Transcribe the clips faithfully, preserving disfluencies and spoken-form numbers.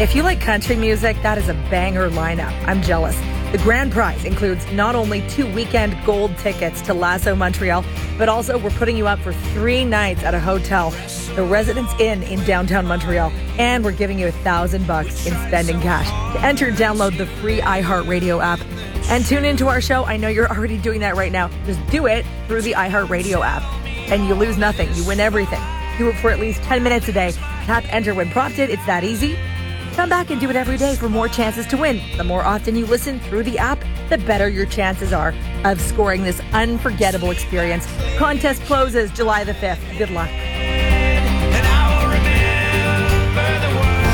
If you like country music, that is a banger lineup. I'm jealous. The grand prize includes not only two weekend gold tickets to Lasso Montreal, but also we're putting you up for three nights at a hotel, the Residence Inn in downtown Montreal, and we're giving you a thousand bucks in spending cash. To enter, download the free iHeartRadio app and tune into our show. I know you're already doing that right now. Just do it through the iHeartRadio app, and you lose nothing. You win everything. Do it for at least ten minutes a day. Tap enter when prompted. It's that easy. Come back and do it every day for more chances to win. The more often you listen through the app, the better your chances are of scoring this unforgettable experience. Contest closes July the fifth. Good luck. And I will remember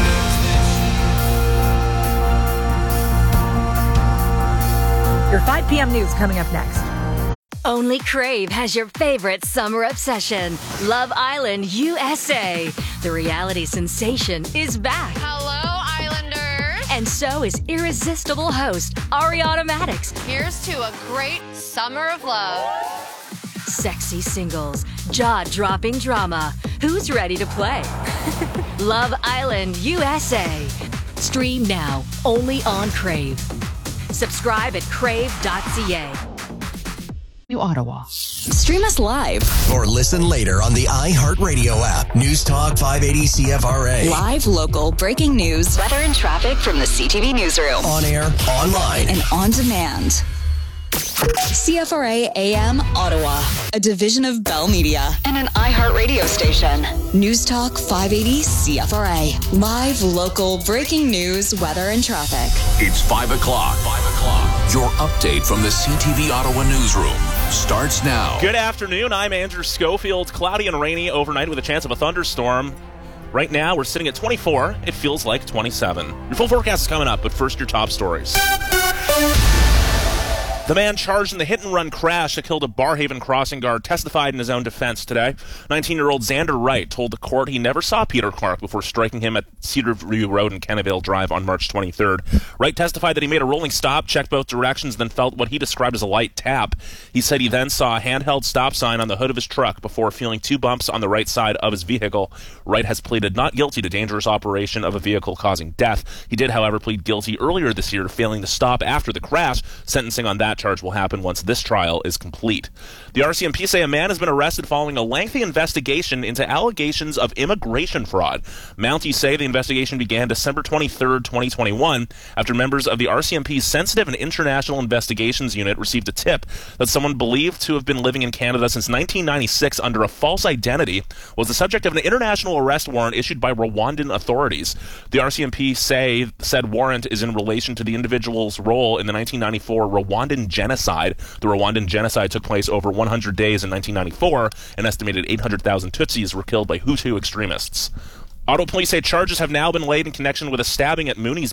the words. Your five p.m. news coming up next. Only Crave has your favorite summer obsession, Love Island U S A. The reality sensation is back. Hello, Islanders. And so is irresistible host Ariana Madix. Here's to a great summer of love. Sexy singles, jaw-dropping drama. Who's ready to play? Love Island U S A. Stream now, only on Crave. Subscribe at crave dot c a. New Ottawa. Stream us live or listen later on the iHeartRadio app. News Talk five eighty C F R A. Live, local, breaking news, weather and traffic from the C T V newsroom. On air, online, and on demand. C F R A A M Ottawa, a division of Bell Media and an iHeartRadio station. News Talk five eighty C F R A. Live, local, breaking news, weather and traffic. It's five o'clock. five o'clock. Your update from the C T V Ottawa newsroom starts now. Good afternoon. I'm Andrew Schofield. Cloudy and rainy overnight with a chance of a thunderstorm. Right now, we're sitting at twenty-four. It feels like twenty-seven. Your full forecast is coming up, but first, your top stories. The man charged in the hit-and-run crash that killed a Barhaven crossing guard testified in his own defense today. nineteen-year-old Xander Wright told the court he never saw Peter Clark before striking him at Cedarview Road and Kenneville Drive on March twenty-third. Wright testified that he made a rolling stop, checked both directions, then felt what he described as a light tap. He said he then saw a handheld stop sign on the hood of his truck before feeling two bumps on the right side of his vehicle. Wright has pleaded not guilty to dangerous operation of a vehicle causing death. He did, however, plead guilty earlier this year to failing to stop after the crash. Sentencing on that charge will happen once this trial is complete. The R C M P say a man has been arrested following a lengthy investigation into allegations of immigration fraud. Mounties say the investigation began December twenty-third, twenty twenty-one, after members of the R C M P's Sensitive and International Investigations Unit received a tip that someone believed to have been living in Canada since nineteen ninety-six under a false identity was the subject of an international arrest warrant issued by Rwandan authorities. The R C M P say said warrant is in relation to the individual's role in the nineteen ninety-four Rwandan genocide. The Rwandan genocide took place over one hundred days in nineteen ninety-four. An estimated eight hundred thousand Tutsis were killed by Hutu extremists. Ottawa police say charges have now been laid in connection with a stabbing at Mooney's